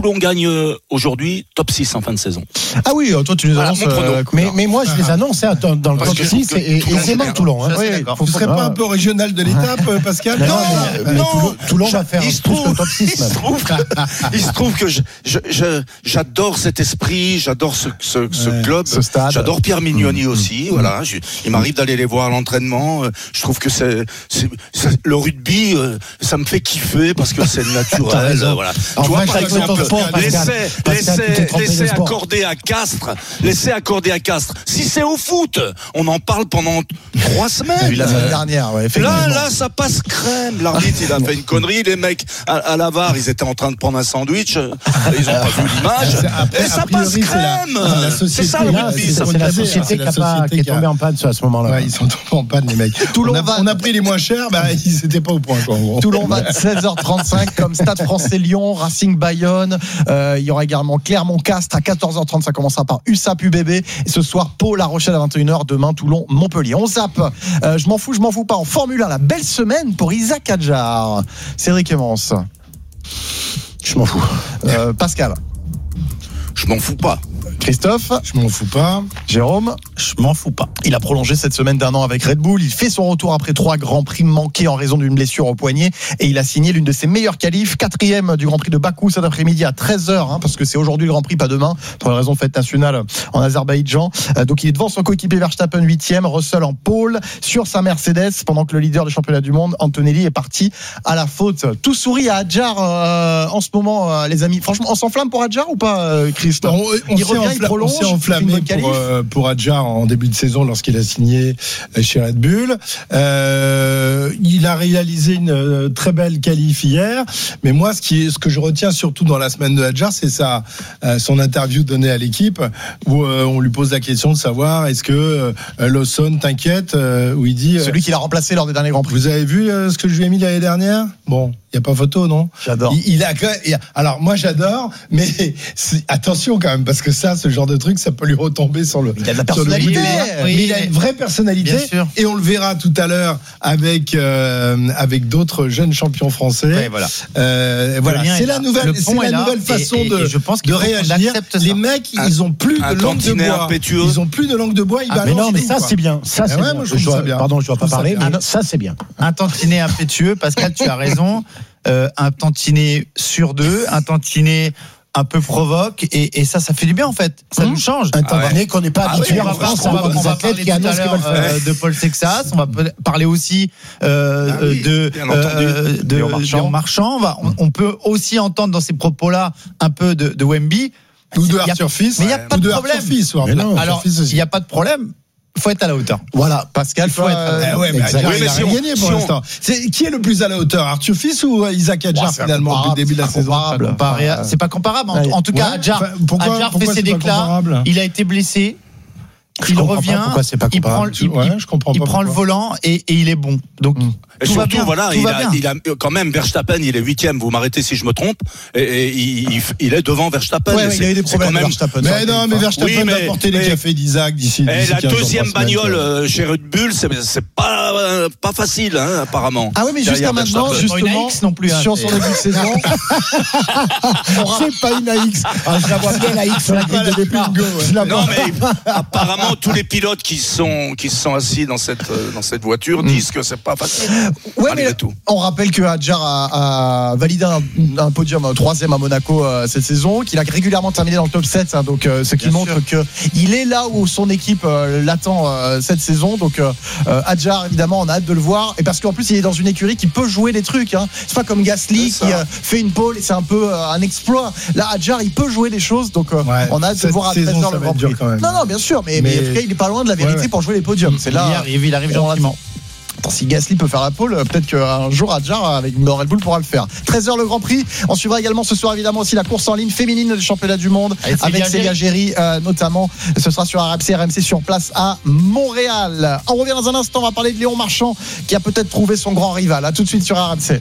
Toulon gagne aujourd'hui top 6 en fin de saison. Ah oui, toi tu les annonces. Mais moi je les annonce dans le top 6 et aisément Toulon. Vous ne serez pas un peu régional de l'étape, Pascal? Non, Toulon va faire plus que top 6 même. Il se trouve que j'adore cet esprit, j'adore ce club, ce stade. J'adore Pierre Mignoni aussi. Voilà, il m'arrive d'aller les voir à l'entraînement. Je trouve que c'est le rugby, ça me fait kiffer parce que c'est naturel. Voilà. Tu vois, par exemple, l'essai accordé à Castres. Si c'est au foot, on en parle pendant 3 semaines. La semaine dernière, ouais, Là, ça passe crème. L'arbitre, il a fait une connerie. Les mecs à la VAR, ils étaient en train de prendre un sandwich. Ils ont pas vu l'image. Et ça passe crème. C'est ça le rugby. C'est la société qui est tombée en panne à ce moment-là. Ouais, ils sont tombés en panne, les mecs. On a pris les moins chers, ils n'étaient pas au point, quoi, en gros. Toulon va 16h35 comme Stade Français Lyon, Racing Bayonne. Il y aura également Clermont-Castres à 14h30. Ça commencera par USAP UBB. Et ce soir, Pau La Rochelle à 21h. Demain, Toulon, Montpellier. On zappe. Je m'en fous pas. En Formule 1, la belle semaine pour Isaac Hadjar. Cédric Emmons. Je m'en fous. Pascal. Je m'en fous pas. Christophe. Je m'en fous pas. Jérôme. Je m'en fous pas. Il a prolongé cette semaine d'1 an avec Red Bull. Il fait son retour après 3 grands prix manqués en raison d'une blessure au poignet. Et il a signé l'une de ses meilleures qualifs. 4e du Grand Prix de Bakou cet après-midi à 13h. Parce que c'est aujourd'hui le Grand Prix, pas demain. Pour une raison de fête nationale en Azerbaïdjan. Donc il est devant son coéquipier Verstappen 8e. Russell en pole sur sa Mercedes. Pendant que le leader du championnat du monde, Antonelli, est parti à la faute. Tout sourit à Hadjar en ce moment, les amis. Franchement, on s'enflamme pour Hadjar ou pas, Christophe? On s'est enflammé pour Hadjar en début de saison lorsqu'il a signé chez Red Bull. Il a réalisé une très belle qualif hier, mais moi ce que je retiens surtout dans la semaine de Hadjar, c'est son interview donnée à l'équipe où on lui pose la question de savoir est-ce que Lawson t'inquiète, où il dit celui qui l'a remplacé lors des derniers Grands Prix. Vous avez vu ce que je lui ai mis l'année dernière? Bon, il n'y a pas photo, non? J'adore. Alors moi j'adore, mais attention quand même, parce que ce genre de truc, ça peut lui retomber sur le. Il a de la personnalité. Mais il a une vraie personnalité. Et on le verra tout à l'heure avec d'autres jeunes champions français. Ouais, voilà. C'est la nouvelle façon de réagir. Les mecs, ils ont plus de langue de bois. Ils ont plus de langue de bois. Mais non, mais ça c'est bien. Ça c'est bien. Pardon, je dois pas parler. Mais ça c'est bien. Un tantinet impétueux, Pascal, tu as raison. Un tantinet sur 2, un tantinet un peu provoque et ça fait du bien en fait. Ça nous change. Un tantinet qu'on n'est pas habitué en France. On va parler tout à l'heure de Paul Sexas. On va parler aussi de Léon Marchand. On peut aussi entendre dans ces propos-là un peu de Wemby ou de Arthur Fils. Mais il n'y a pas de problème. Alors il n'y a pas de problème. Faut être à la hauteur. Voilà, Pascal, faut être. Mais il a rien gagné pour l'instant. Qui est le plus à la hauteur, Arthur Fils ou Isaac Hadjar finalement depuis le début de la saison? C'est pas comparable. En tout cas, Hadjar fait ses déclats. Il a été blessé. Il revient, il prend le volant et il est bon. Donc et surtout, voilà, il a quand même Verstappen, il est 8e. Vous m'arrêtez si je me trompe. Et il est devant Verstappen. Ouais, il a eu des problèmes avec Verstappen. Mais non, mais Verstappen a porté les cafés d'Isaac d'ici. La deuxième bagnole chez Red Bull, c'est pas facile, hein, apparemment. Ah oui, mais jusqu'à maintenant, justement, non plus, sur son début de saison, c'est pas une AX. Je la vois bien la AX sur la grille de départ. Non, mais apparemment tous les pilotes qui se sont assis dans cette voiture disent que c'est pas facile. Ouais, mais on rappelle que Hadjar a validé un podium 3e à Monaco cette saison, qu'il a régulièrement terminé dans le top 7, hein, donc ce qui montre qu'il est là où son équipe l'attend cette saison. Donc Hadjar, évidemment, on a hâte de le voir, et parce qu'en plus il est dans une écurie qui peut jouer des trucs, hein. C'est pas comme Gasly qui fait une pole et c'est un peu un exploit. Là, Hadjar, il peut jouer des choses, donc on a hâte de voir à 13h le Grand Prix. Non, bien sûr, mais en tout cas, il est pas loin de la vérité pour jouer les podiums. C'est là. Il arrive gentiment. Attends, si Gasly peut faire la pole, peut-être qu'un jour Hadjar avec Red Bull pourra le faire. 13h le Grand Prix. On suivra également ce soir évidemment aussi la course en ligne féminine du championnat du monde avec Célia Géry notamment. Ce sera sur RMC sur place à Montréal. On revient dans un instant, on va parler de Léon Marchand qui a peut-être trouvé son grand rival. À tout de suite sur RMC.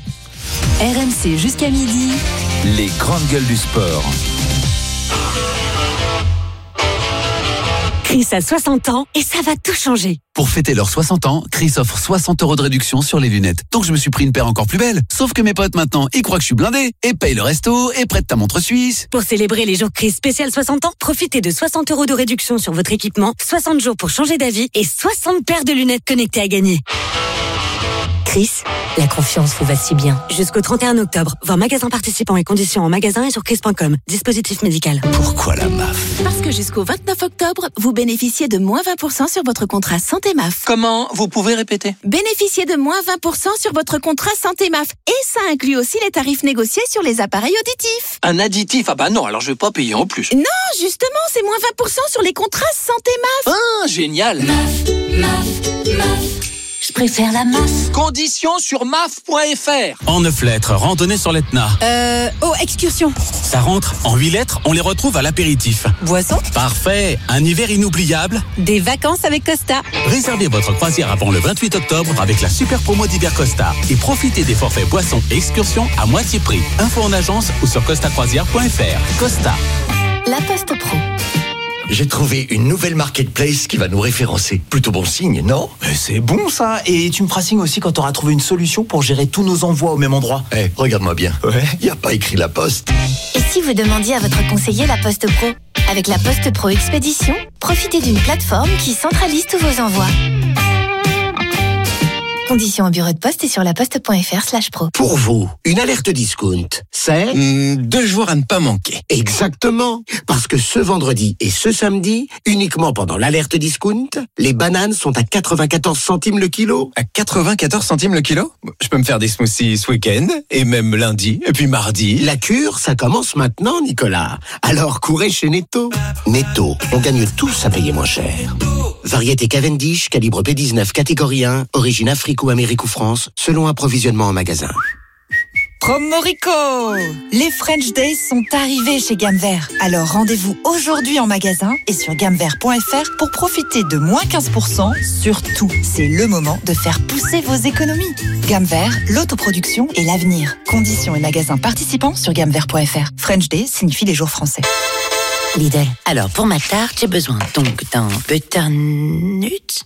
RMC jusqu'à midi. Les grandes gueules du sport. Chris a 60 ans et ça va tout changer. Pour fêter leurs 60 ans, Chris offre 60 € de réduction sur les lunettes. Donc je me suis pris une paire encore plus belle. Sauf que mes potes maintenant, ils croient que je suis blindé et payent le resto et prêtent ta montre suisse. Pour célébrer les jours Chris spécial 60 ans, profitez de 60 € de réduction sur votre équipement, 60 jours pour changer d'avis et 60 paires de lunettes connectées à gagner. Chris, la confiance vous va si bien. Jusqu'au 31 octobre, voir magasin participants et conditions en magasin et sur chris.com. Dispositif médical. Pourquoi la MAF? Parce que jusqu'au 29 octobre, vous bénéficiez de moins 20% sur votre contrat santé MAF. Comment? Vous pouvez répéter? Bénéficiez de moins 20% sur votre contrat santé MAF. Et ça inclut aussi les tarifs négociés sur les appareils auditifs. Un additif? Ah bah non, alors je vais pas payer en plus. Non, justement, c'est moins 20% sur les contrats santé MAF. Ah, génial. Je préfère la MAF. Conditions sur maf.fr. En 9 lettres, randonnée sur l'Etna. Excursion. Ça rentre. En 8 lettres, on les retrouve à l'apéritif. Boisson. Parfait. Un hiver inoubliable. Des vacances avec Costa. Réservez votre croisière avant le 28 octobre avec la super promo d'hiver Costa. Et profitez des forfaits boissons et excursions à moitié prix. Info en agence ou sur costacroisière.fr. Costa. La Poste Pro. J'ai trouvé une nouvelle marketplace qui va nous référencer. Plutôt bon signe, non? C'est bon ça. Et tu me feras signe aussi quand tu auras trouvé une solution pour gérer tous nos envois au même endroit. Regarde-moi bien. Ouais. Y a pas écrit La Poste. Et si vous demandiez à votre conseiller La Poste Pro? Avec La Poste Pro Expédition, profitez d'une plateforme qui centralise tous vos envois. Conditions au bureau de poste et sur laposte.fr/pro. Pour vous, une alerte discount, c'est 2 jours à ne pas manquer. Exactement. Parce que ce vendredi et ce samedi, uniquement pendant l'alerte discount, les bananes sont à 94 centimes le kilo. À 94 centimes le kilo? Je peux me faire des smoothies ce week-end, et même lundi, et puis mardi. La cure, ça commence maintenant, Nicolas. Alors courez chez Netto. Netto, on gagne tous à payer moins cher. Variété Cavendish, calibre P19, catégorie 1, origine Afrique ou Amérique ou France, selon approvisionnement en magasin. Promorico! Les French Days sont arrivés chez Gamme Vert. Alors rendez-vous aujourd'hui en magasin et sur gammevert.fr pour profiter de moins 15% sur tout. C'est le moment de faire pousser vos économies. Gamme Vert, l'autoproduction et l'avenir. Conditions et magasins participants sur gammevert.fr. French Days signifie les jours français. Lidl. Alors, pour ma tarte, j'ai besoin donc d'un butternut,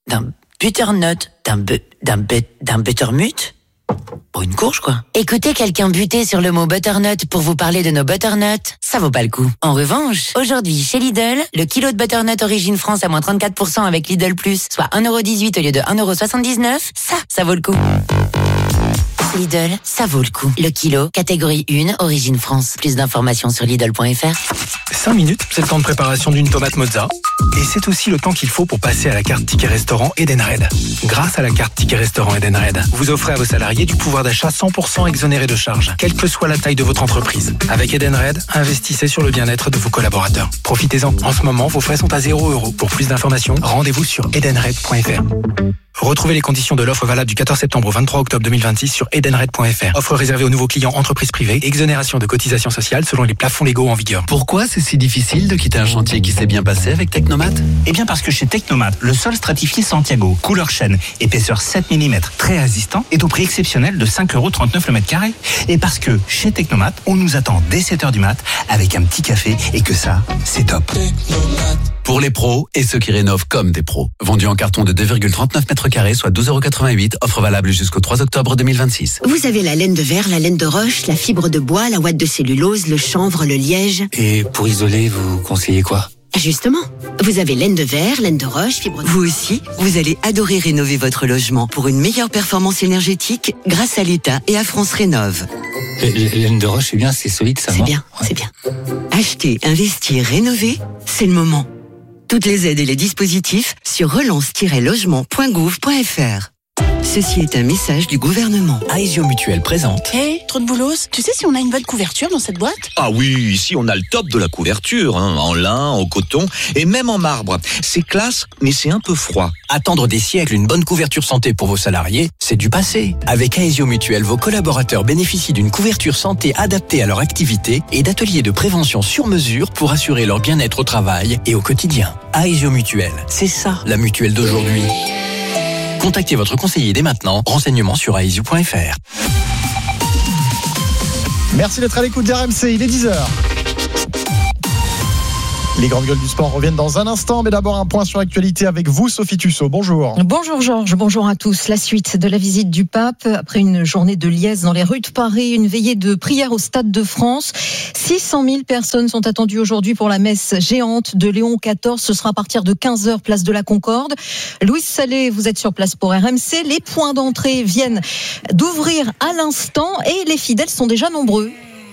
d'un buttermut. Pour une courge, quoi. Écoutez quelqu'un buter sur le mot butternut pour vous parler de nos butternuts, ça vaut pas le coup. En revanche, aujourd'hui, chez Lidl, le kilo de butternut origine France à moins 34% avec Lidl Plus, soit 1,18€ au lieu de 1,79€, ça vaut le coup. Lidl, ça vaut le coup. Le kilo, catégorie 1, origine France. Plus d'informations sur Lidl.fr. 5 minutes, c'est le temps de préparation d'une tomate mozza. Et c'est aussi le temps qu'il faut pour passer à la carte Ticket Restaurant Edenred. Grâce à la carte Ticket Restaurant Edenred, vous offrez à vos salariés du pouvoir d'achat 100% exonéré de charges, quelle que soit la taille de votre entreprise. Avec Edenred, investissez sur le bien-être de vos collaborateurs. Profitez-en. En ce moment, vos frais sont à 0€. Pour plus d'informations, rendez-vous sur edenred.fr. Retrouvez les conditions de l'offre valable du 14 septembre au 23 octobre 2026 sur edenred.fr. Offre réservée aux nouveaux clients entreprises privées. Exonération de cotisations sociales selon les plafonds légaux en vigueur. Pourquoi c'est si difficile de quitter un chantier qui s'est bien passé avec Technomat? Eh bien parce que chez Technomat, le sol stratifié Santiago, couleur chêne, épaisseur 7 mm, très résistant, est au prix exceptionnel de 5,39€ le mètre carré. Et parce que chez Technomat, on nous attend dès 7h du mat avec un petit café et que ça, c'est top. Pour les pros et ceux qui rénovent comme des pros. Vendu en carton de 2,39 m², soit 12,88€. Offre valable jusqu'au 3 octobre 2026. Vous avez la laine de verre, la laine de roche, la fibre de bois, la ouate de cellulose, le chanvre, le liège. Et pour isoler, vous conseillez quoi? Justement, vous avez laine de verre, laine de roche, fibre de... Vous aussi, vous allez adorer rénover votre logement pour une meilleure performance énergétique grâce à l'État et à France Rénov'. Laine de roche, c'est bien, c'est solide, ça. C'est bien, c'est bien. Acheter, investir, rénover, c'est le moment. Toutes les aides et les dispositifs sur relance-logement.gouv.fr. Ceci est un message du gouvernement. Aesio Mutuelle présente. Hey, trop de boulos. Tu sais si on a une bonne couverture dans cette boîte? Ah oui, ici on a le top de la couverture, en lin, en coton et même en marbre. C'est classe, mais c'est un peu froid. Attendre des siècles une bonne couverture santé pour vos salariés, c'est du passé. Avec Aesio Mutuelle, vos collaborateurs bénéficient d'une couverture santé adaptée à leur activité et d'ateliers de prévention sur mesure pour assurer leur bien-être au travail et au quotidien. Aesio Mutuelle, c'est ça la mutuelle d'aujourd'hui. Contactez votre conseiller dès maintenant. Renseignements sur aesio.fr. Merci d'être à l'écoute d'RMC, il est 10h. Les grandes gueules du sport reviennent dans un instant, mais d'abord un point sur l'actualité avec vous, Sophie Tussaud. Bonjour. Bonjour Georges, bonjour à tous. La suite de la visite du pape, après une journée de liesse dans les rues de Paris, une veillée de prière au Stade de France. 600 000 personnes sont attendues aujourd'hui pour la messe géante de Léon XIV. Ce sera à partir de 15h, place de la Concorde. Louise Salé, vous êtes sur place pour RMC. Les points d'entrée viennent d'ouvrir à l'instant et les fidèles sont déjà nombreux.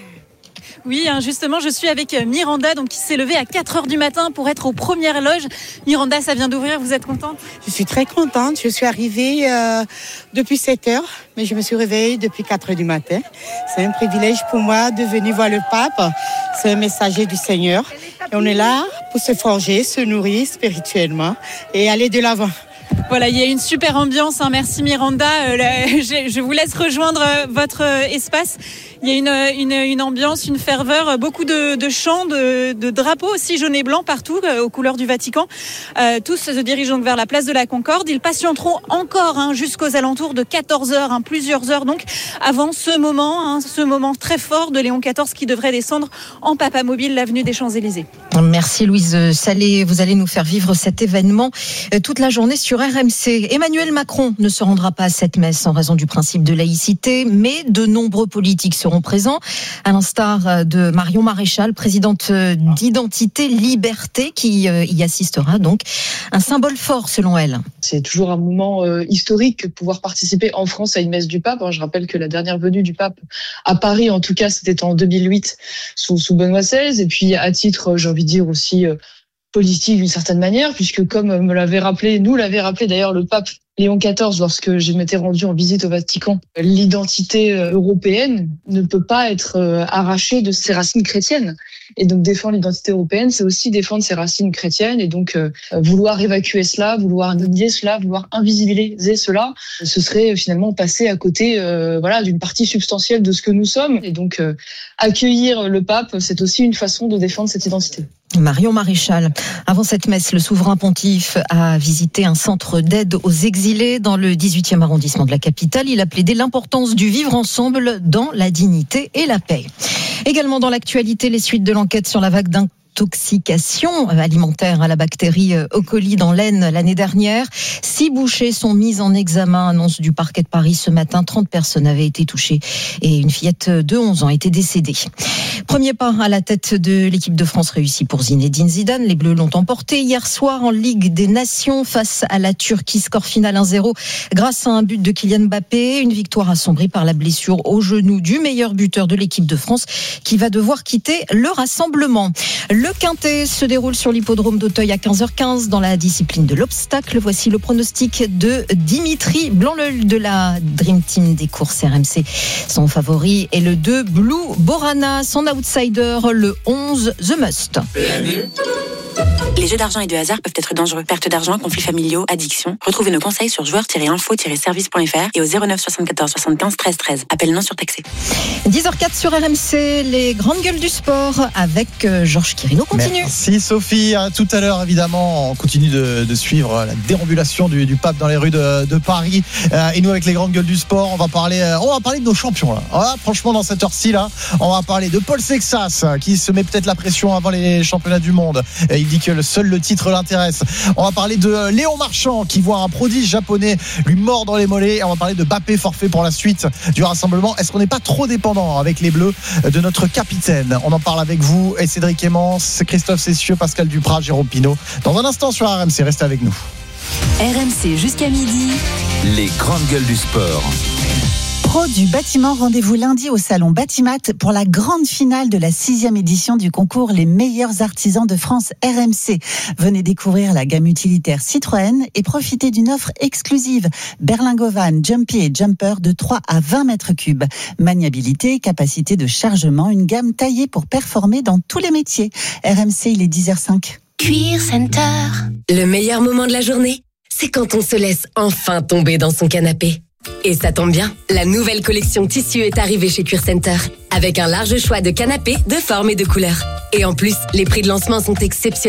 Oui, justement, je suis avec Miranda, donc qui s'est levée à 4h du matin pour être aux premières loges. Miranda, ça vient d'ouvrir, vous êtes contente ? Je suis très contente. Je suis arrivée depuis 7h, mais je me suis réveillée depuis 4h du matin. C'est un privilège pour moi de venir voir le pape. C'est un messager du Seigneur. Et on est là pour se forger, se nourrir spirituellement et aller de l'avant. Voilà, il y a une super ambiance. Merci Miranda. Je vous laisse rejoindre votre espace. Il y a une ambiance, une ferveur, beaucoup de chants, de drapeaux aussi jaunes et blancs partout, aux couleurs du Vatican. Tous se dirigent donc vers la place de la Concorde. Ils patienteront encore jusqu'aux alentours de 14h, plusieurs heures donc, avant ce moment très fort de Léon XIV qui devrait descendre en papamobile, l'avenue des Champs-Élysées. Merci Louise Salé. Vous allez nous faire vivre cet événement toute la journée sur RMC. Emmanuel Macron ne se rendra pas à cette messe en raison du principe de laïcité, mais de nombreux politiques seront présents, à l'instar de Marion Maréchal, présidente d'Identité Liberté, qui y assistera donc. Un symbole fort selon elle. C'est toujours un moment historique de pouvoir participer en France à une messe du pape. Je rappelle que la dernière venue du pape à Paris, en tout cas, c'était en 2008 sous Benoît XVI. Et puis à titre, j'ai envie de dire aussi politique d'une certaine manière, puisque comme nous l'avait rappelé d'ailleurs le pape Léon XIV lorsque je m'étais rendu en visite au Vatican, l'identité européenne ne peut pas être arrachée de ses racines chrétiennes. Et donc défendre l'identité européenne, c'est aussi défendre ses racines chrétiennes. Et donc vouloir évacuer cela, vouloir nier cela, vouloir invisibiliser cela, ce serait finalement passer à côté d'une partie substantielle de ce que nous sommes. Et donc accueillir le pape, c'est aussi une façon de défendre cette identité. Marion Maréchal. Avant cette messe, le souverain pontife a visité un centre d'aide aux exilés dans le 18e arrondissement de la capitale. Il a plaidé l'importance du vivre ensemble dans la dignité et la paix. Également dans l'actualité, les suites de l'enquête sur la vague d'intoxication alimentaire à la bactérie E. coli dans l'Aisne l'année dernière. 6 bouchers sont mis en examen, annonce du parquet de Paris ce matin. 30 personnes avaient été touchées et une fillette de 11 ans était décédée. Premier pas à la tête de l'équipe de France réussi pour Zinedine Zidane. Les Bleus l'ont emporté hier soir en Ligue des Nations face à la Turquie. Score final 1-0 grâce à un but de Kylian Mbappé. Une victoire assombrie par la blessure au genou du meilleur buteur de l'équipe de France qui va devoir quitter le rassemblement. Le Quintet se déroule sur l'hippodrome d'Auteuil à 15h15 dans la discipline de l'obstacle. Voici le pronostic de Dimitri Blanc-Leul de la Dream Team des courses RMC. Son favori est le 2 Blue Borana, son outsider le 11 The Must. Les jeux d'argent et de hasard peuvent être dangereux. Perte d'argent, conflits familiaux, addiction. Retrouvez nos conseils sur joueurs-info-service.fr et au 09 74 75 13 13. Appel non surtaxé. 10h04 sur RMC, les grandes gueules du sport avec Georges Quirino. Continue. Merci Sophie. Tout à l'heure, évidemment, on continue de suivre la déambulation du pape dans les rues de Paris. Et nous, avec les grandes gueules du sport, on va parler de nos champions. Là. Franchement, dans cette heure-ci, là, on va parler de Paul Sexas, qui se met peut-être la pression avant les championnats du monde. Il dit que seul le titre l'intéresse. On va parler de Léon Marchand qui voit un prodige japonais lui mordre les mollets. Et on va parler de Mbappé forfait pour la suite du rassemblement. Est-ce qu'on n'est pas trop dépendant avec les Bleus de notre capitaine ? On en parle avec vous et Cédric Emmance, Christophe Cessieux, Pascal Duprat, Jérôme Pinault. Dans un instant sur RMC, restez avec nous. RMC jusqu'à midi. Les grandes gueules du sport. Pro du bâtiment, rendez-vous lundi au salon Batimat pour la grande finale de la 6e édition du concours Les meilleurs artisans de France RMC. Venez découvrir la gamme utilitaire Citroën et profitez d'une offre exclusive. Berlingovan, Jumpy et Jumper de 3 à 20 mètres cubes. Maniabilité, capacité de chargement, une gamme taillée pour performer dans tous les métiers. RMC, il est 10h05. Cuir Center. Le meilleur moment de la journée, c'est quand on se laisse enfin tomber dans son canapé. Et ça tombe bien, la nouvelle collection tissu est arrivée chez Cuir Center, avec un large choix de canapés, de formes et de couleurs. Et en plus, les prix de lancement sont exceptionnels.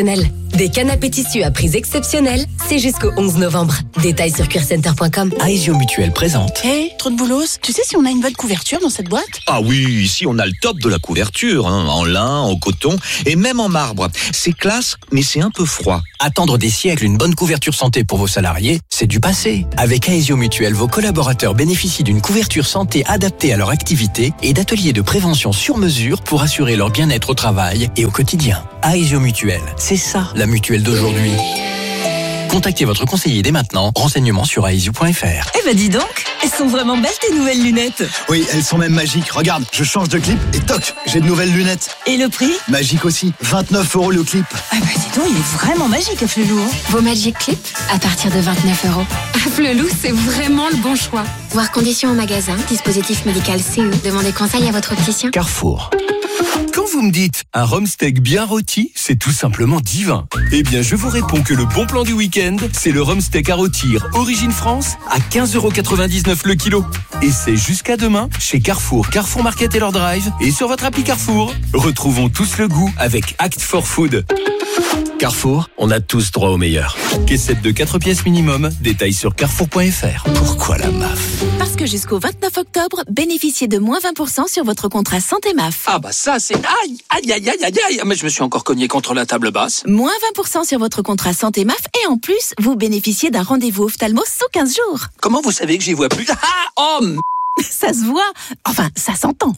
Des canapés tissus à prix exceptionnels, c'est jusqu'au 11 novembre. Détails sur cuircenter.com. Aesio Mutuel présente. Hey, trop de boulos, tu sais si on a une bonne couverture dans cette boîte? Ah oui, ici on a le top de la couverture, en lin, en coton et même en marbre. C'est classe, mais c'est un peu froid. Attendre des siècles une bonne couverture santé pour vos salariés, c'est du passé. Avec Aesio Mutuel, vos collaborateurs bénéficient d'une couverture santé adaptée à leur activité et d'ateliers de prévention sur mesure pour assurer leur bien-être au travail et au quotidien. Aesio Mutuel, c'est ça la mutuelle d'aujourd'hui. Contactez votre conseiller dès maintenant. Renseignements sur aesio.fr. Eh ben dis donc, elles sont vraiment belles tes nouvelles lunettes. Oui, elles sont même magiques. Regarde, je change de clip et toc, j'ai de nouvelles lunettes. Et le prix? Magique aussi, 29 € le clip. Ah bah dis donc, il est vraiment magique à Flelou. Vos Magic Clip à partir de 29 €. À Flelou, c'est vraiment le bon choix. Voir conditions en magasin, dispositif médical CE. Demandez conseil à votre opticien. Carrefour. Quand vous me dites un rhum steak bien rôti, c'est tout simplement divin. Eh bien, je vous réponds que le bon plan du week-end, c'est le rhum steak à rôtir Origine France à 15,99 € le kilo. Et c'est jusqu'à demain chez Carrefour, Carrefour Market et leur drive et sur votre appli Carrefour. Retrouvons tous le goût avec Act for Food. Carrefour, on a tous droit au meilleur. Caissette de 4 pièces minimum, détails sur carrefour.fr. Pourquoi la MAF? Parce que jusqu'au 29 octobre, bénéficiez de moins 20% sur votre contrat santé MAF. Ah bah ça c'est... Aïe. Mais je me suis encore cogné contre la table basse. Moins 20% sur votre contrat santé MAF et en plus, vous bénéficiez d'un rendez-vous ophtalmo sous 15 jours. Comment vous savez que j'y vois plus? Ça se voit. Enfin, ça s'entend.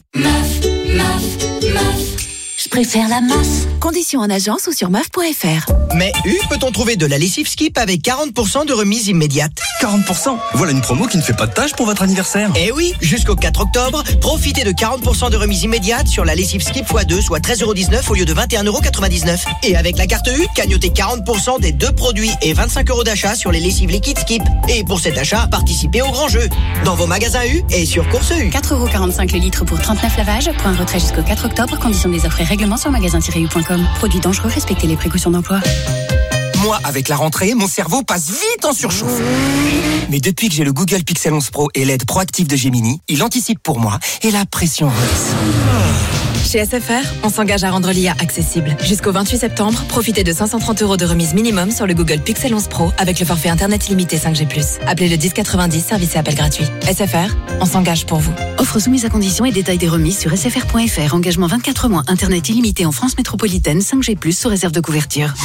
Je préfère la MAF. Conditions en agence ou sur MAF.fr. Mais peut-on trouver de la lessive Skip avec 40% de remise immédiate? 40%? Voilà une promo qui ne fait pas de tâche pour votre anniversaire. Eh oui, jusqu'au 4 octobre, profitez de 40% de remise immédiate sur la lessive Skip x2, soit 13,19 € au lieu de 21,99 €. Et avec la carte U, cagnotez 40% des 2 produits et 25 € d'achat sur les lessives liquides Skip. Et pour cet achat, participez au grand jeu. Dans vos magasins U et sur Course U. 4,45 € le litre pour 39 lavages. Point retrait jusqu'au 4 octobre. Conditions des offres et règlements sur magasin-u.com. Produits dangereux, respectez les précautions d'emploi. Moi, avec la rentrée, mon cerveau passe vite en surchauffe. Mais depuis que j'ai le Google Pixel 11 Pro et l'aide proactive de Gemini, il anticipe pour moi et la pression redescend. Chez SFR, on s'engage à rendre l'IA accessible. Jusqu'au 28 septembre, profitez de 530 € de remise minimum sur le Google Pixel 11 Pro avec le forfait Internet illimité 5G+. Appelez le 1090, service et appel gratuit. SFR, on s'engage pour vous. Offre soumise à conditions et détails des remises sur sfr.fr. Engagement 24 mois. Internet illimité en France métropolitaine 5G+, sous réserve de couverture.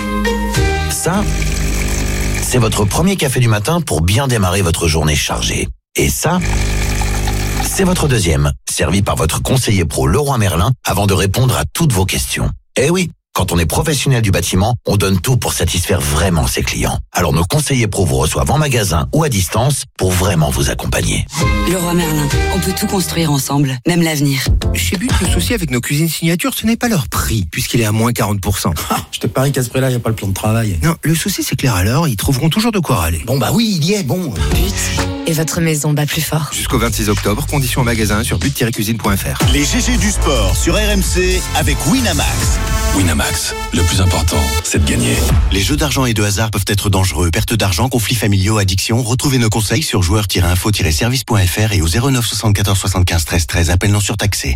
Ça, c'est votre premier café du matin pour bien démarrer votre journée chargée. Et ça, c'est votre deuxième, servi par votre conseiller pro Leroy Merlin avant de répondre à toutes vos questions. Eh oui, quand on est professionnel du bâtiment, on donne tout pour satisfaire vraiment ses clients. Alors nos conseillers pro vous reçoivent en magasin ou à distance pour vraiment vous accompagner. Leroy Merlin, on peut tout construire ensemble, même l'avenir. Chez But, le souci avec nos cuisines signature, ce n'est pas leur prix, puisqu'il est à moins 40%. Je te parie qu'à ce prix-là, il n'y a pas le plan de travail. Non, le souci, c'est que les râleurs, ils trouveront toujours de quoi râler. Bon bah oui, il y est, bon. But, et votre maison bat plus fort. Jusqu'au 26 octobre, conditions en magasin sur but-cuisine.fr. Les GG du sport sur RMC avec Winamax. Winamax, le plus important, c'est de gagner. Les jeux d'argent et de hasard peuvent être dangereux. Perte d'argent, conflits familiaux, addiction. Retrouvez nos conseils sur joueurs-info-service.fr et au 09 74 75 13 13. Appel non surtaxé.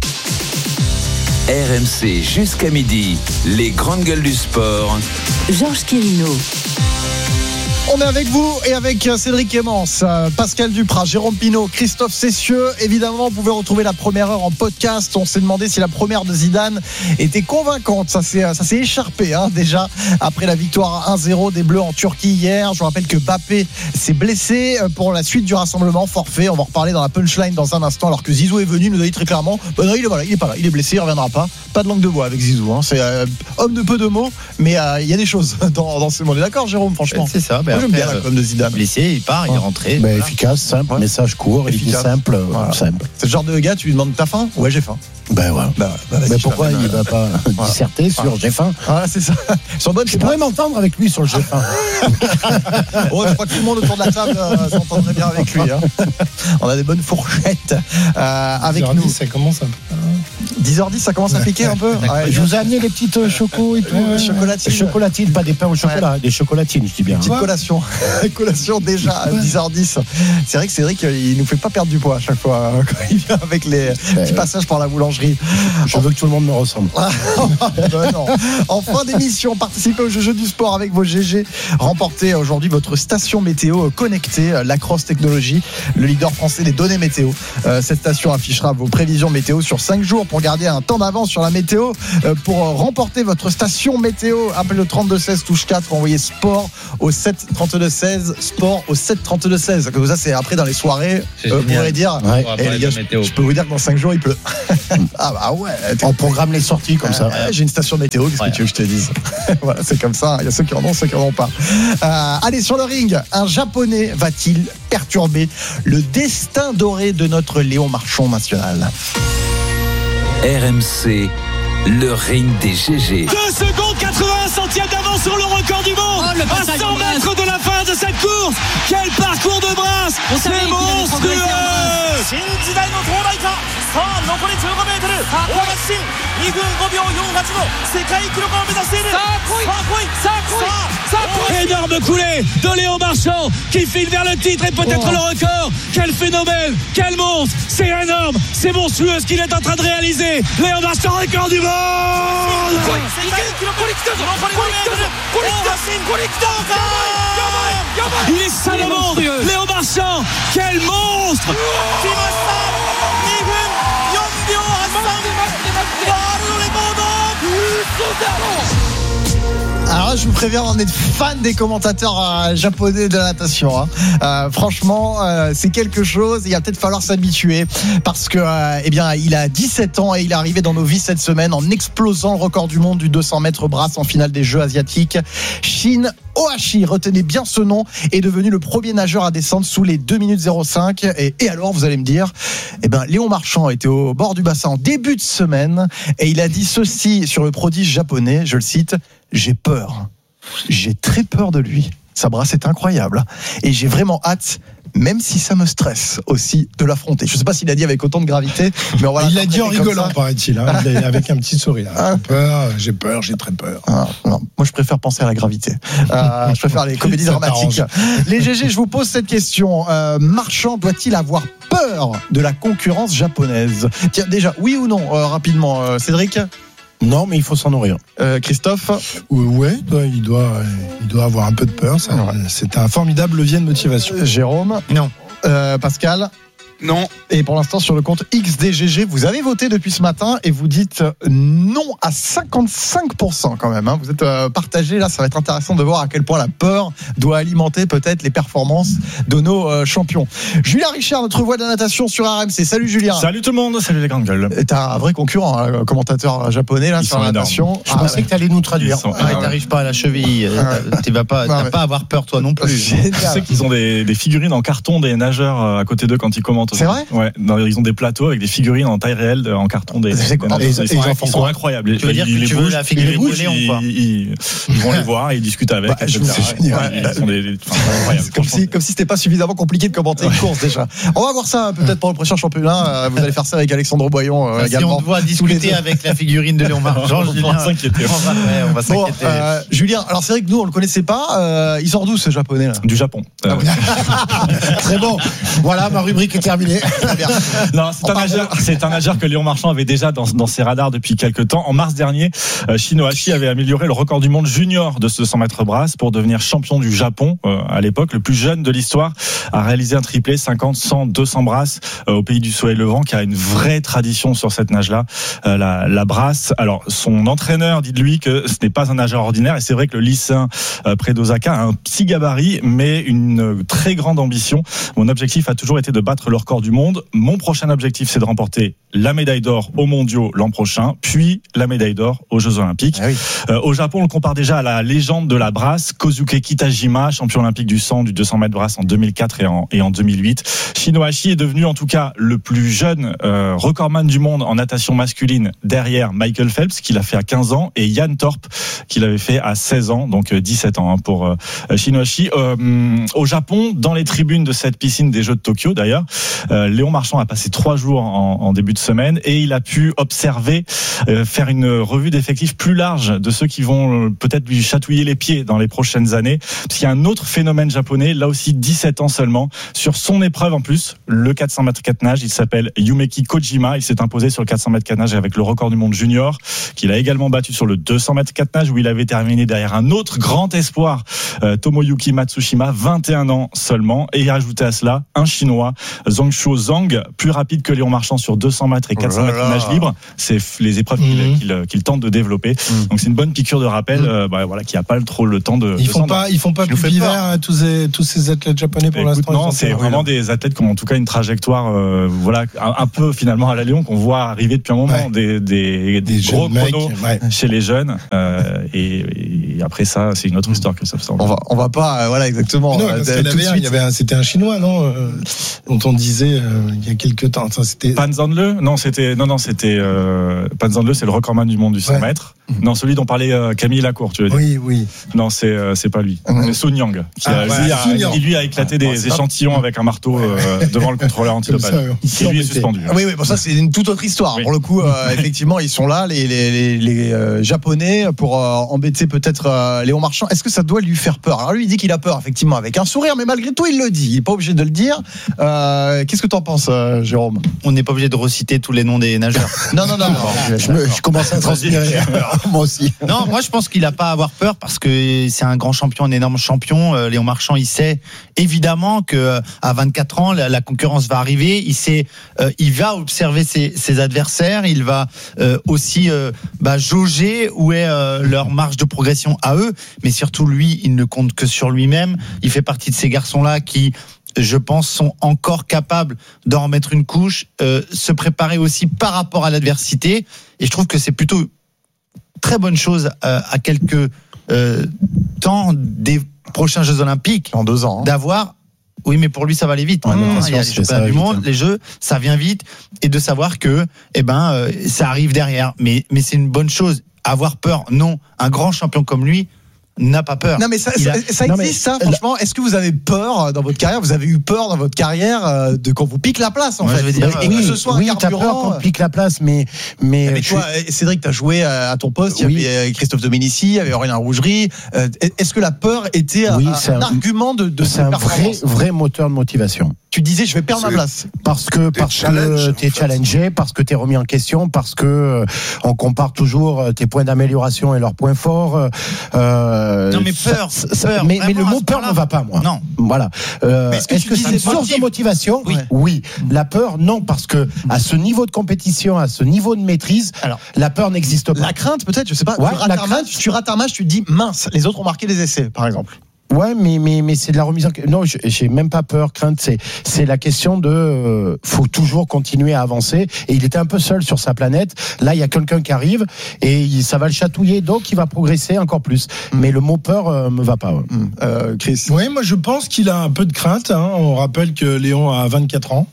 RMC jusqu'à midi, les grandes gueules du sport. Georges Quirino. On est avec vous et avec Cédric Clémence, Pascal Duprat, Jérôme Pinault, Christophe Cessieux. Évidemment, vous pouvez retrouver la première heure en podcast. On s'est demandé si la première de Zidane était convaincante. Ça s'est écharpé déjà après la victoire 1-0 des Bleus en Turquie hier. Je vous rappelle que Mbappé s'est blessé pour la suite du rassemblement, forfait. On va en reparler dans la punchline dans un instant, alors que Zizou est venu nous a dit très clairement non, il est pas là, il est blessé, il reviendra pas. Pas de langue de bois avec Zizou. C'est homme de peu de mots, mais il y a des choses dans ce monde. D'accord, Jérôme, franchement. C'est ça. Moi, j'aime bien la com de Zidane. Blessé, il part, il est rentré. Efficace, simple, message court, efficace. Simple. C'est le genre de gars, tu lui demandes t'as faim? Ouais, j'ai faim. Ben ouais. Mais pourquoi il va pas disserter sur j'ai faim? C'est ça. Je pourrais m'entendre avec lui sur le j'ai faim. Je crois que tout le monde autour de la table s'entendrait bien avec lui. On a des bonnes fourchettes avec nous. Ça commence un peu. 10h10, ça commence à piquer un peu. Ouais, je vous ai amené les petites chocos et tout. Chocolatines, pas des pains au chocolat, des chocolatines, je dis bien. Petite collation. Collation déjà à 10h10. C'est vrai que Cédric, il nous fait pas perdre du poids à chaque fois quand il vient avec les petits passages par la boulangerie. Je veux que tout le monde me ressemble. Non. En fin d'émission, participez au jeu du sport avec vos GG. Remportez aujourd'hui votre station météo connectée, Lacrosse Technologies, le leader français des données météo. Cette station affichera vos prévisions météo sur 5 jours pour garder un temps d'avance sur la météo. Pour remporter votre station météo, appelez le 3216 touche 4, envoyez sport au 7 32 16, sport au 7 32 16. Comme ça, c'est après dans les soirées, vous pourrez dire, les gars, je peux vous dire que dans 5 jours il pleut. Ah bah ouais. On programme les sorties comme ça. J'ai une station météo, qu'est-ce que tu veux que je te dise? Voilà, c'est comme ça. Il y a ceux qui en ont, ceux qui en ont pas. Allez, sur le ring, un Japonais va-t-il perturber le destin doré de notre Léon Marchand national? RMC, le ring des GG. 2 secondes 81 centièmes d'avance sur le record du monde. À 100 mètres de la fin de cette course. Quel parcours de brasse. C'est monstrueux. Énorme coulée de Léon Marchand qui file vers le titre et peut-être le record. Quel phénomène, quel monstre. C'est énorme, c'est monstrueux ce qu'il est en train de réaliser. Léon Marchand, record du monde. Il est seul au monde. Léon Marchand, quel monstre. Alors là, je vous préviens, on est fan des commentateurs japonais de la natation. Franchement, c'est quelque chose. Il va peut-être falloir s'habituer parce que, il a 17 ans et il est arrivé dans nos vies cette semaine en explosant le record du monde du 200 mètres brasse en finale des Jeux asiatiques. Shin Ohashi, retenez bien ce nom, est devenu le premier nageur à descendre sous les 2 minutes 05. Et alors, vous allez me dire, Léon Marchand était au bord du bassin en début de semaine et il a dit ceci sur le prodige japonais, je le cite: j'ai peur. J'ai très peur de lui. Sa brasse est incroyable. Et j'ai vraiment hâte, même si ça me stresse aussi, de l'affronter. Je ne sais pas s'il a dit avec autant de gravité, mais on va. Il l'a dit en rigolant, paraît-il, avec un petit sourire. J'ai peur, j'ai très peur. Non. Moi, je préfère penser à la gravité. Je préfère les comédies dramatiques. Les GG, je vous pose cette question. Marchand doit-il avoir peur de la concurrence japonaise? Tiens, déjà, oui ou non, rapidement, Cédric? Non, mais il faut s'en nourrir. Christophe? Ouais, il doit avoir un peu de peur. C'est un formidable levier de motivation. Jérôme? Non. Pascal? Non. Et pour l'instant, sur le compte XDGG, vous avez voté depuis ce matin et vous dites non à 55% quand même. Vous êtes partagé là, ça va être intéressant de voir à quel point la peur doit alimenter peut-être les performances de nos champions. Julien Richard, notre voix de la natation sur RMC. Salut Julien. Salut tout le monde, salut les grandes gueules. T'as un vrai concurrent, un commentateur japonais là sur la natation. Je pensais que t'allais nous traduire. T'arrives pas à la cheville, tu vas pas avoir peur toi non plus. Je sais qu'ils ont des figurines en carton des nageurs à côté d'eux quand ils commentent. C'est vrai? Ouais, ils ont des plateaux avec des figurines en taille réelle en carton des nageurs. Ils sont incroyables. Tu veux dire que tu veux la figurine de Léon quoi? Ils vont les voir et ils discutent avec. C'est génial. Comme si c'était pas suffisamment compliqué de commenter une course déjà. On va voir ça peut-être pour le prochain championnat. Vous allez faire ça avec Alexandre Boyon également. Si on doit discuter avec la figurine de Léon Marchand, on va s'inquiéter. On va s'inquiéter. Julien, alors c'est vrai que nous on le connaissait pas. Il sort d'où ce japonais là? Du Japon. Très bon. Voilà, ma rubrique est terminée. Non, c'est un nageur que Léon Marchand avait déjà dans ses radars depuis quelques temps. En mars dernier, Shin Ohashi avait amélioré le record du monde junior de ce 100 mètres brasse pour devenir champion du Japon à l'époque, le plus jeune de l'histoire à réaliser un triplé 50, 100, 200 brasses au pays du soleil levant, qui a une vraie tradition sur cette nage-là, la brasse. Alors, son entraîneur dit de lui que ce n'est pas un nageur ordinaire, et c'est vrai que le lycéen près d'Osaka a un petit gabarit, mais une très grande ambition. Mon objectif a toujours été de battre le record du monde. Mon prochain objectif, c'est de remporter la médaille d'or aux mondiaux l'an prochain, puis la médaille d'or aux Jeux Olympiques. Au Japon, on le compare déjà à la légende de la brasse, Kozuke Kitajima, champion olympique du 100, du 200 mètres brasse en 2004 et en 2008. Shin Ohashi est devenu en tout cas le plus jeune recordman du monde en natation masculine derrière Michael Phelps, qu'il a fait à 15 ans, et Yann Thorpe, qu'il avait fait à 16 ans, donc 17 ans pour Shin Ohashi. Au Japon, dans les tribunes de cette piscine des Jeux de Tokyo d'ailleurs, Léon Marchand a passé 3 jours en début de semaine et il a pu observer, faire une revue d'effectifs plus large de ceux qui vont peut-être lui chatouiller les pieds dans les prochaines années. Parce qu'il y a un autre phénomène japonais, là aussi 17 ans seulement, sur son épreuve en plus, le 400 mètres 4 nages. Il s'appelle Yumeki Kojima. Il s'est imposé sur le 400 mètres 4 nages avec le record du monde junior, qu'il a également battu sur le 200 mètres 4 nages où il avait terminé derrière un autre grand espoir, Tomoyuki Matsushima, 21 ans seulement. Et ajouté à cela un chinois, Zhongshuo Zhang, plus rapide que Léon Marchand sur 200 mètres et 400 mètres de nage libre. C'est les épreuves qu'il tente de développer. Donc c'est une bonne piqûre de rappel, voilà, qui a pas trop le temps de. Ils font pas plus d'hiver, tous ces athlètes japonais pour l'instant. Non, c'est vraiment des athlètes qui ont en tout cas une trajectoire, voilà, un peu finalement à la Léon qu'on voit arriver depuis un moment, des gros chronos chez les jeunes. Et après ça, c'est une autre histoire que ça. On va pas, voilà, exactement. Non, parce c'était un chinois, non, dont on disait il y a quelques temps. C'était Pan Zhanle. Non, c'était Pan Zhanle, c'est le recordman du monde du 100 mètres. Non, celui dont parlait Camille Lacour, tu veux dire. Oui. Non, c'est pas lui. C'est Sun Yang qui lui a éclaté des échantillons avec un marteau devant le contrôleur antidopage. Qui lui est suspendu. Oui, bon, ça c'est une toute autre histoire. Pour le coup, effectivement, ils sont là, les Japonais, pour embêter peut-être Léon Marchand. Est-ce que ça doit lui faire peur? Alors lui, il dit qu'il a peur, effectivement, avec un sourire, mais malgré tout, il le dit. Il n'est pas obligé de le dire. Qu'est-ce que tu en penses, Jérôme? On n'est pas obligé de reciter tous les noms des nageurs. Non. Je commence à transpirer. Moi aussi. Non, moi je pense qu'il n'a pas à avoir peur parce que c'est un grand champion, un énorme champion. Léon Marchand, il sait évidemment que à 24 ans, la concurrence va arriver. Il sait, il va observer ses adversaires. Il va aussi jauger où est leur marge de progression à eux. Mais surtout, lui, il ne compte que sur lui-même. Il fait partie de ces garçons-là qui, je pense, sont encore capables d'en remettre une couche, se préparer aussi par rapport à l'adversité. Et je trouve que c'est plutôt très bonne chose à quelques temps des prochains Jeux Olympiques. En 2 ans. D'avoir. Oui, mais pour lui, ça va aller vite. Il y a les championnats du monde, les Jeux, ça vient vite. Et de savoir que, ça arrive derrière. Mais c'est une bonne chose. Avoir peur, non. Un grand champion comme lui n'a pas peur. Non mais ça existe, ça, franchement. Est-ce que vous avez peur dans votre carrière? Vous avez eu peur dans votre carrière de quand vous pique la place, en fait? Je veux dire, et que ce soit un carburant. T'as peur quand on pique la place, mais toi, Cédric, t'as joué à ton poste. Il y avait Christophe Domenici, il y avait Aurélien Rougerie. Est-ce que la peur était un argument de c'est un vrai moteur de motivation? Tu disais, je vais perdre ma place. Parce que t'es challengé, parce que t'es remis en question, parce que on compare toujours tes points d'amélioration et leurs points forts. Non mais peur. Mais le mot peur ne va pas, moi. Non. Voilà. Est-ce que c'est une source de motivation? Oui. La peur, non, parce que à ce niveau de compétition, à ce niveau de maîtrise, la peur n'existe pas. La crainte, peut-être, je sais pas. Tu rates un match, tu te dis mince, les autres ont marqué des essais, par exemple. Ouais, mais c'est de la remise en question. Non, j'ai même pas peur, crainte. C'est la question de, faut toujours continuer à avancer. Et il était un peu seul sur sa planète. Là, il y a quelqu'un qui arrive et ça va le chatouiller, donc il va progresser encore plus. Mais le mot peur me va pas. Chris. Oui, moi je pense qu'il a un peu de crainte. On rappelle que Léon a 24 ans.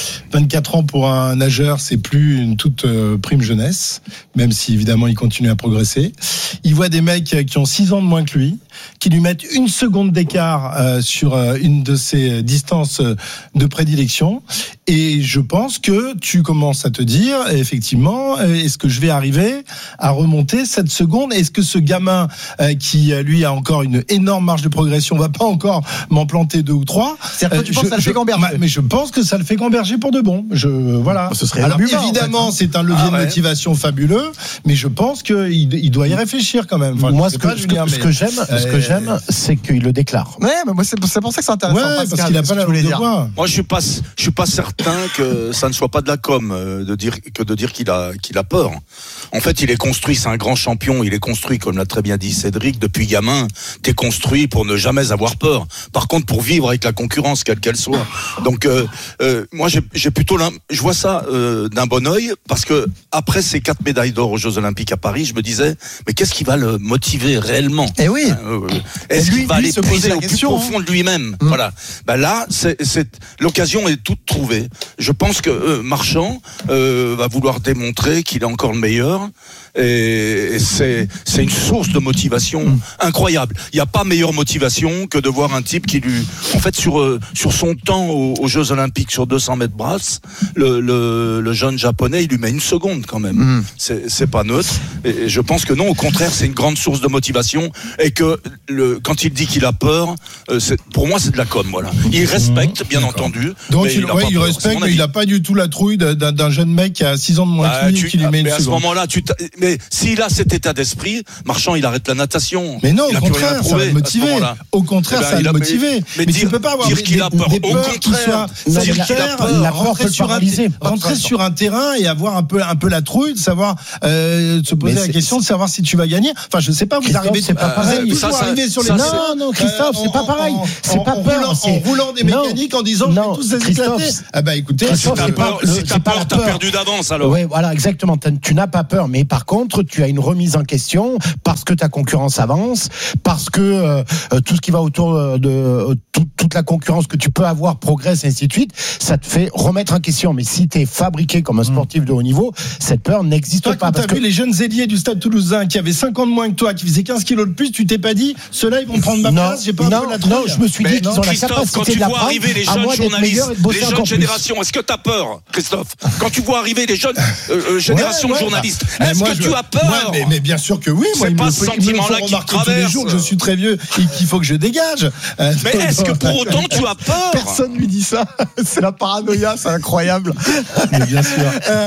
24 ans pour un nageur, c'est plus une toute prime jeunesse, même si évidemment il continue à progresser. Il voit des mecs qui ont 6 ans de moins que lui, qui lui mettent 1 seconde d'écart sur une de ses distances de prédilection. Et je pense que tu commences à te dire, effectivement, est-ce que je vais arriver à remonter cette seconde? Est-ce que ce gamin qui, lui, a encore une énorme marge de progression, va pas encore m'en planter 2 ou 3? C'est-à-dire que tu penses que ça le fait gamberger? Mais je pense que ça le fait gamberger pour de bon. Voilà. Ce serait alors évidemment, c'est un levier de motivation fabuleux, mais je pense qu'il doit y réfléchir quand même. Enfin, moi, ce que j'aime, c'est qu'il le déclare. Ouais, mais moi, c'est pour ça que c'est intéressant. Ouais, parce qu'il a pas la langue de bois. Moi, je suis pas certain que ça ne soit pas de la com de dire qu'il a peur. En fait, il est construit, c'est un grand champion. Il est construit, comme l'a très bien dit Cédric, depuis gamin. T'es construit pour ne jamais avoir peur. Par contre, pour vivre avec la concurrence, quelle qu'elle soit. Donc, moi, j'ai plutôt je vois ça d'un bon œil, parce que après ces 4 médailles d'or aux Jeux Olympiques à Paris, je me disais, mais qu'est-ce qui va le motiver réellement? Eh oui. Est-ce qu'il va aller puiser au plus profond de lui-même? Voilà. Là, l'occasion est toute trouvée. Je pense que Marchand va vouloir démontrer qu'il est encore le meilleur. Et c'est une source de motivation incroyable. Il n'y a pas meilleure motivation que de voir un type qui lui, en fait, sur son temps aux Jeux Olympiques, sur 200 200 mètres brasse, le jeune japonais, il lui met une seconde quand même. C'est pas neutre. Et je pense que non, au contraire, c'est une grande source de motivation. Et que quand il dit qu'il a peur, pour moi, c'est de la com. Voilà. Il respecte, bien entendu. Donc il respecte, mais il n'a pas du tout la trouille d'un jeune mec qui a 6 ans de moins que lui qui lui met une seconde. À ce moment-là, mais s'il a cet état d'esprit, Marchand, il arrête la natation. Mais non, au contraire, ça va le motiver. Au contraire, ça va le motiver. Mais tu peux pas avoir dire qu'il a peur. Des peurs qui soient sanitaires, rentrer sur un terrain et avoir un peu la trouille de savoir se poser la question de savoir si tu vas gagner. Enfin, je sais pas, vous arrivez, c'est pas pareil. Vous arrivez sur les non, Christophe, c'est pas pareil. C'est pas peur. En roulant des mécaniques en disant je vais tous les éclater. Ah bah écoutez, si t'as peur, t'as perdu d'avance alors. Oui, voilà, exactement. Tu n'as pas peur, mais par contre, tu as une remise en question parce que ta concurrence avance, parce que tout ce qui va autour de toute la concurrence que tu peux avoir progresse, et ainsi de suite. Ça te fait remettre en question. Mais si tu es fabriqué comme un sportif de haut niveau, cette peur n'existe pas. Quand tu as vu les jeunes ailiers du Stade Toulousain qui avaient 5 ans de moins que toi, qui faisaient 15 kilos de plus, tu t'es pas dit ceux-là ils vont prendre ma place, j'ai pas un peu la trouille. Non, je me suis dit qu'ils ont la capacité de la prendre. Arriver les jeunes journalistes, les jeunes générations, est-ce que tu as peur, Christophe, quand tu vois arriver les jeunes générations de journalistes, est-ce que tu as peur? Mais bien sûr que oui. C'est pas ce sentiment-là qui te traverse. Tous les jours que je suis très vieux et qu'il faut que je dégage. Mais est-ce que pour autant tu as peur? Personne lui dit ça. C'est la paranoïa, c'est incroyable. Mais bien sûr.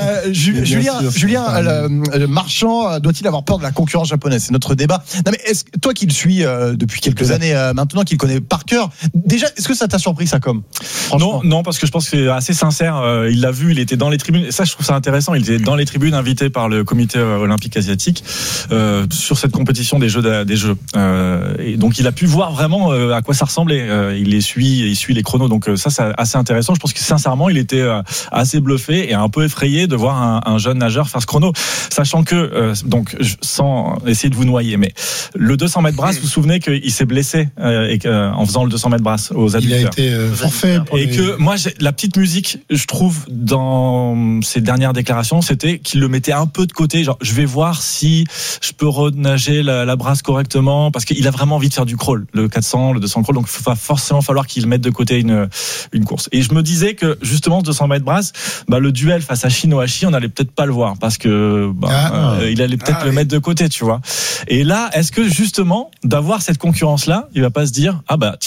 Julien, le Marchand doit-il avoir peur de la concurrence japonaise? C'est notre débat. Non mais toi qui le suis depuis quelques années maintenant, qui le connais par cœur, déjà, est-ce que ça t'a surpris ça comme? Non, parce que je pense que c'est assez sincère. Il l'a vu, il était dans les tribunes. Et ça, je trouve ça intéressant. Il était dans les tribunes, invité par le comité olympique asiatique sur cette compétition des Jeux. Et donc, il a pu voir vraiment à quoi ça ressemblait. Il suit les chronos. Donc ça, c'est assez intéressant. Je pense que sincèrement, il était assez bluffé et un peu effrayé de voir un jeune nageur faire ce chrono, sachant que donc sans essayer de vous noyer, mais le 200 mètres brasse, vous vous souvenez qu'il s'est blessé en faisant le 200 mètres brasse aux adducteurs. Il a été forfait. Que moi, la petite musique, je trouve, dans ses dernières déclarations, c'était qu'il le mettait un peu de côté. Genre, je vais voir si je peux renager la brasse correctement, parce qu'il a vraiment envie de faire du crawl, le 400, le 200 crawl. Donc, il va forcément falloir qu'il mette de côté une course. Et je me disais que justement, ce 200 mètres brasse, le duel face à Shinohashi, on allait peut-être pas le voir, parce que il allait peut-être le mettre de côté, tu vois. Et là, est-ce que justement, d'avoir cette concurrence-là, il va pas se dire,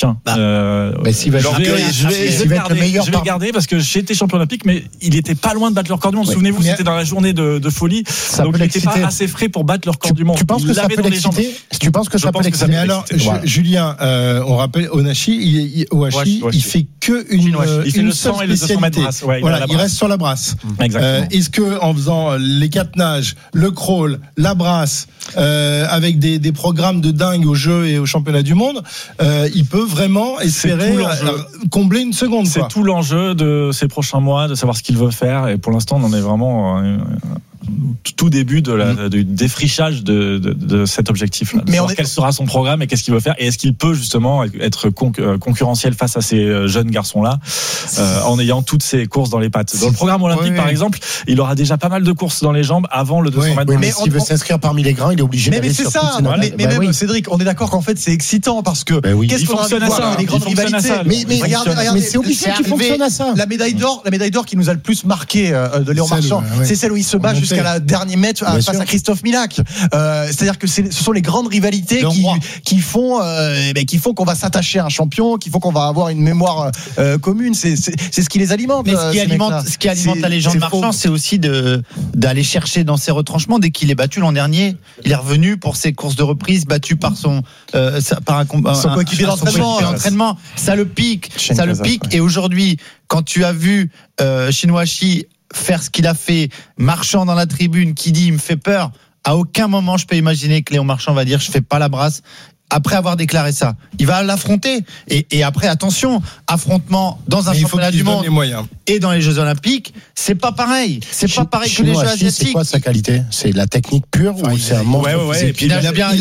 je vais garder parce que j'ai été champion olympique, mais il était pas loin de battre le record du monde. Souvenez-vous, c'était dans la journée de folie, donc il n'était pas assez frais pour battre le record du monde. Tu penses que ça peut l'exciter? Tu penses que ça peut l'exciter? Mais alors, Julien, on rappelle Ohashi, il fait que une seule spécialité. Voilà, il reste sur la brasse. Est-ce que en faisant les 4 nages, le crawl, la brasse, avec des programmes de dingue aux Jeux et aux championnats du monde, il peut vraiment espérer combler une seconde. C'est tout l'enjeu de ces prochains mois, de savoir ce qu'il veut faire. Et pour l'instant, on en est vraiment tout début du défrichage de cet objectif-là. Mais quel sera son programme et qu'est-ce qu'il veut faire, et est-ce qu'il peut justement être concurrentiel face à ces jeunes garçons-là en ayant toutes ces courses dans les pattes. Dans le programme olympique, par exemple, il aura déjà pas mal de courses dans les jambes avant le 200 mètres. Mais s'il veut s'inscrire parmi les grands, il est obligé d'aller sur toutes ces nages. Mais même Cédric, on est d'accord qu'en fait c'est excitant parce que qu'est-ce qu'on fonctionne à ça, les grandes rivalités. Mais regarde, c'est obligé qu'il fonctionne à ça. La médaille d'or qui nous a le plus marqué de Léon Marchand, c'est celle où il se bat jusqu'à la dernier mètre face à Christophe Milak. C'est-à-dire que ce sont les grandes rivalités qui font qu'on va s'attacher à un champion, qui font qu'on va avoir une mémoire commune. C'est ce qui les alimente. Mais ce qui alimente la légende Marchand, c'est aussi d'aller chercher dans ses retranchements. Dès qu'il est battu l'an dernier, il est revenu pour ses courses de reprise, battu par son coéquipier d'entraînement. Ça le pique. Et aujourd'hui, quand tu as vu Shinohashi faire ce qu'il a fait, Marchand dans la tribune qui dit il me fait peur, à aucun moment je peux imaginer que Léon Marchand va dire je fais pas la brasse. Après avoir déclaré ça, il va l'affronter. Et après, attention, affrontement dans un championnat du monde et dans les Jeux Olympiques, c'est pas pareil. C'est pas pareil que les Jeux asiatiques. C'est quoi sa qualité? C'est la technique pure ou c'est un monstre physique?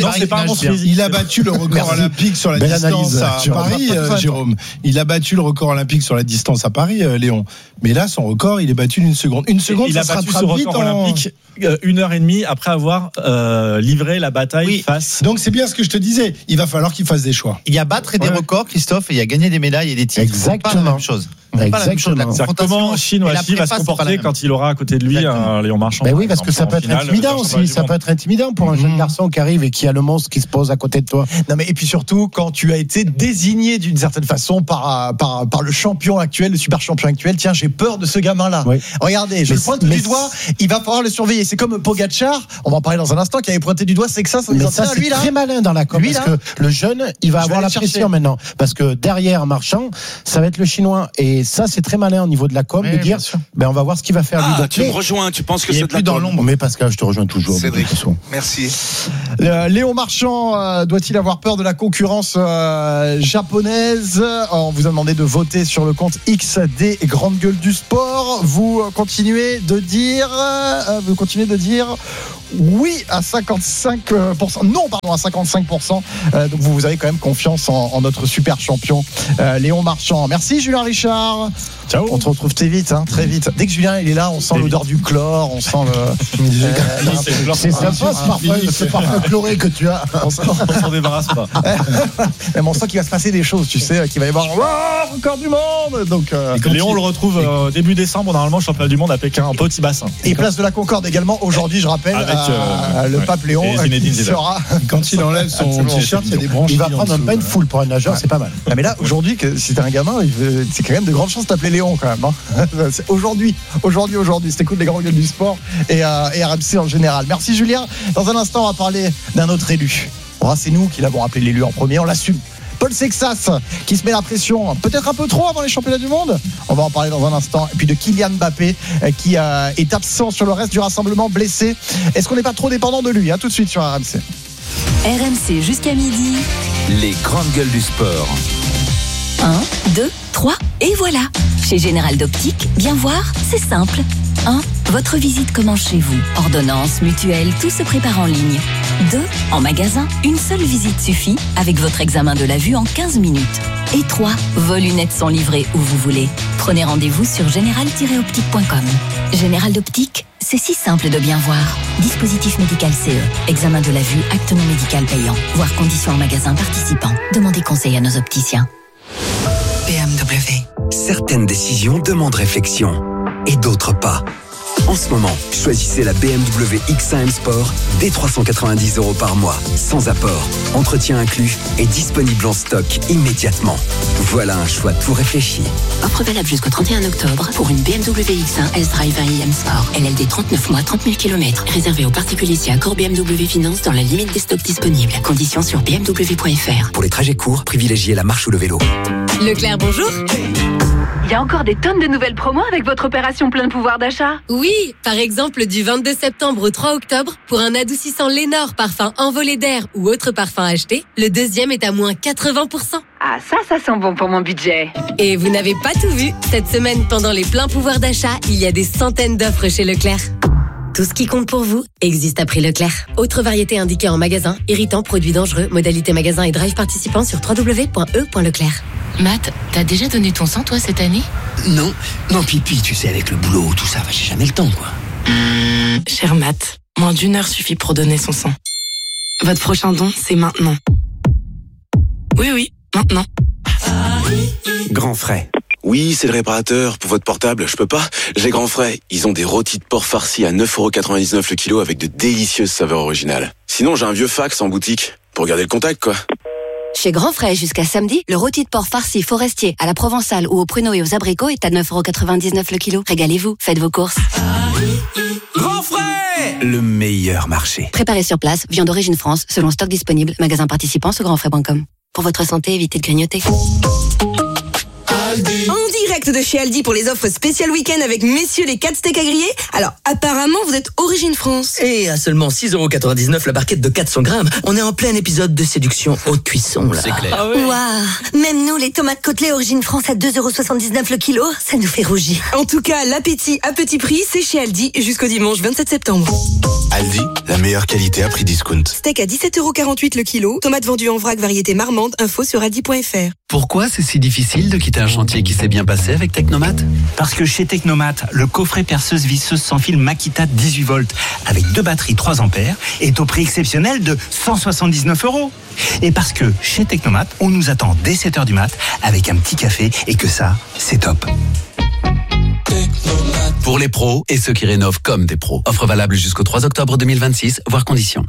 Il a battu le record olympique sur la distance à Paris, Jérôme. Il a battu le record olympique sur la distance à Paris, Léon. Mais là, son record, il est battu d'une seconde. Une seconde, ça se rattrape vite olympique 1h30 après avoir livré la bataille face. Donc c'est bien ce que je te disais. Il va falloir qu'il fasse des choix. Il y a battre et des records, Christophe, et il y a gagné des médailles et des titres. Exactement. Pas la même chose. pas la même chose. Comment Chinoashi va se comporter quand il aura à côté de lui un Léon Marchand? Ben oui, parce que ça peut être intimidant aussi. Ça peut être intimidant pour un jeune garçon qui arrive et qui a le monstre qui se pose à côté de toi. Non, mais et puis surtout quand tu as été désigné d'une certaine façon par le champion actuel, le super champion actuel. Tiens, j'ai peur de ce gamin-là. Oui. Regardez, je le pointe du doigt. Il va falloir le surveiller. C'est comme Pogacar. On va en parler dans un instant. Qui avait pointé du doigt. C'est que ça. Mais ça, c'est très malin dans la com. Parce que le jeune, il va avoir la pression maintenant. Parce que derrière Marchand, ça va être le Chinois. Et ça, c'est très malin au niveau de la com de dire, on va voir ce qu'il va faire lui. Ah, tu me rejoins. Tu penses que c'est de la com? Dans l'ombre. Mais Pascal, je te rejoins toujours. Merci. Léon Marchand doit-il avoir peur de la concurrence japonaise? On vous a demandé de voter sur le compte X des grandes gueules du sport. Vous continuez de dire oui à 55%. Non, pardon, à 55%. Donc vous avez quand même confiance en notre super champion Léon Marchand. Merci Julien Richard. Ciao. On te retrouve très vite. Dès que Julien il est là, on sent l'odeur du chlore, on sent le. C'est sympa ce parfum chloré que tu as. On s'en débarrasse pas. Mais on sent qu'il va se passer des choses, tu sais, qu'il va y avoir record du monde. Donc Léon, on le retrouve début décembre, normalement championnat du monde à Pékin, en petit bassin. Et place de la Concorde également aujourd'hui, je rappelle, avec le pape Léon qui sera. Quand il enlève son t-shirt, il y a des branches. Il va prendre même full pour un nageur, c'est pas mal. Mais là aujourd'hui, si t'es un gamin, c'est quand même de grandes chances de t'appeler Léon quand même. Aujourd'hui, c'était les grandes gueules du sport et RMC en général. Merci Julien. Dans un instant, on va parler d'un autre élu. C'est nous qui l'avons appelé l'élu en premier, on l'assume. Paul Sexas qui se met la pression peut-être un peu trop avant les championnats du monde. On va en parler dans un instant. Et puis de Kylian Mbappé qui est absent sur le reste du rassemblement, blessé. Est-ce qu'on n'est pas trop dépendant de lui? Tout de suite sur RMC. RMC jusqu'à midi. Les grandes gueules du sport. 1, 2, 3 et voilà. Chez Général d'Optique, bien voir, c'est simple. 1. Votre visite commence chez vous. Ordonnance, mutuelle, tout se prépare en ligne. 2. En magasin, une seule visite suffit avec votre examen de la vue en 15 minutes. Et 3. Vos lunettes sont livrées où vous voulez. Prenez rendez-vous sur général-optique.com. Général d'Optique, c'est si simple de bien voir. Dispositif médical CE. Examen de la vue, acte non médical payant. Voir conditions en magasin participant. Demandez conseil à nos opticiens. BMW. Certaines décisions demandent réflexion et d'autres pas. En ce moment, choisissez la BMW X1 M Sport dès 390 € par mois, sans apport, entretien inclus et disponible en stock immédiatement. Voilà un choix tout réfléchi. Offre valable jusqu'au 31 octobre pour une BMW X1 S-Drive 20 M Sport. LLD 39 mois, 30 000 km. Réservé aux particuliers si accord BMW Finance dans la limite des stocks disponibles. Conditions sur bmw.fr. Pour les trajets courts, privilégiez la marche ou le vélo. Leclerc, bonjour. Il y a encore des tonnes de nouvelles promos avec votre opération plein de pouvoir d'achat. Oui, par exemple du 22 septembre au 3 octobre, pour un adoucissant Lénore parfum envolé d'air ou autre parfum acheté, le deuxième est à moins 80%. Ah ça sent bon pour mon budget. Et vous n'avez pas tout vu. Cette semaine, pendant les pleins pouvoirs d'achat, il y a des centaines d'offres chez Leclerc. Tout ce qui compte pour vous existe à prix Leclerc. Autre variété indiquée en magasin, irritant, produits dangereux, modalité magasin et drive participant sur www.e.leclerc. Matt, t'as déjà donné ton sang, toi, cette année? Non, pipi, tu sais, avec le boulot, tout ça, j'ai jamais le temps, quoi. Cher Matt, moins d'1 heure suffit pour donner son sang. Votre prochain don, c'est maintenant. Oui, maintenant. Grand Frais. Oui, c'est le réparateur. Pour votre portable, je peux pas. J'ai Grand Frais. Ils ont des rôtis de porc farcis à 9,99 € le kilo avec de délicieuses saveurs originales. Sinon, j'ai un vieux fax en boutique. Pour garder le contact, quoi. Chez Grand Frais, jusqu'à samedi, le rôti de porc farci forestier à la provençale ou aux pruneaux et aux abricots est à 9,99 € le kilo. Régalez-vous, faites vos courses. Grand Frais, le meilleur marché. Préparé sur place, viande d'origine France, selon stock disponible, magasin participant sur grandfrais.com. Pour votre santé, évitez de grignoter. En direct de chez Aldi pour les offres spéciales week-end avec messieurs les 4 steaks à griller. Alors, apparemment, vous êtes Origine France. Et à seulement 6,99 € la barquette de 400 grammes, on est en plein épisode de séduction haute cuisson, là. C'est clair. Ah ouais. Waouh. Même nous, les tomates côtelées Origine France à 2,79 € le kilo, ça nous fait rougir. En tout cas, l'appétit à petit prix, c'est chez Aldi jusqu'au dimanche 27 septembre. Aldi, la meilleure qualité à prix discount. Steak à 17,48 € le kilo. Tomates vendues en vrac variété marmande. Info sur aldi.fr. Pourquoi c'est si difficile de quitter un chantier qui s'est bien passé avec Technomat ? Parce que chez Technomat, le coffret perceuse visseuse sans fil Makita 18 volts avec 2 batteries 3 ampères est au prix exceptionnel de 179 €. Et parce que chez Technomat, on nous attend dès 7h du mat avec un petit café et que ça, c'est top. Pour les pros et ceux qui rénovent comme des pros. Offre valable jusqu'au 3 octobre 2026, voire conditions.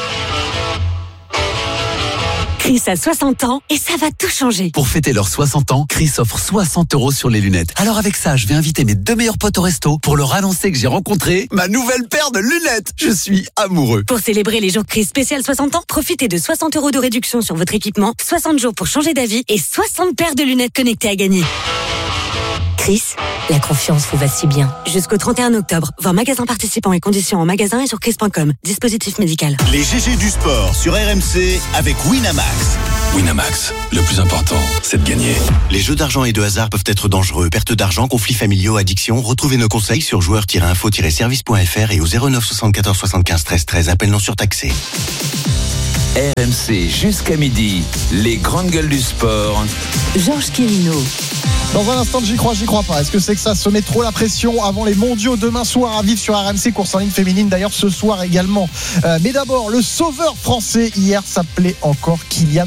Chris a 60 ans et ça va tout changer. Pour fêter leurs 60 ans, Chris offre 60 € sur les lunettes. Alors avec ça, je vais inviter mes 2 meilleurs potes au resto pour leur annoncer que j'ai rencontré ma nouvelle paire de lunettes. Je suis amoureux. Pour célébrer les jours Chris spécial 60 ans, profitez de 60 € de réduction sur votre équipement, 60 jours pour changer d'avis et 60 paires de lunettes connectées à gagner. Chris, la confiance vous va si bien. Jusqu'au 31 octobre, voir magasins participants et conditions en magasin et sur chris.com. Dispositif médical. Les GG du sport sur RMC avec Winamax. Winamax, le plus important, c'est de gagner. Les jeux d'argent et de hasard peuvent être dangereux. Perte d'argent, conflits familiaux, addiction. Retrouvez nos conseils sur joueurs-info-service.fr et au 09 74 75 13 13. Appel non surtaxé. RMC jusqu'à midi, les grandes gueules du sport. Georges Quirino. Dans un instant, j'y crois pas. Est-ce que c'est que ça se met trop la pression avant les mondiaux demain soir à vivre sur RMC, course en ligne féminine d'ailleurs ce soir également. Mais d'abord, le sauveur français hier s'appelait encore Kylian